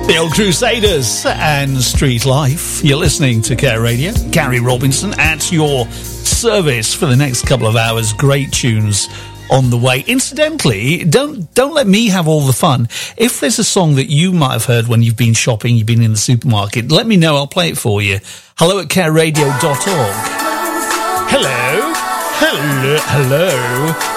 The Old Crusaders and Street Life. You're listening to Care Radio. Gary Robinson at your service for the next couple of hours. Great tunes on the way. Incidentally, don't let me have all the fun. If there's a song that you might have heard when you've been shopping, you've been in the supermarket, let me know. I'll play it for you. hello@careradio.org. Hello.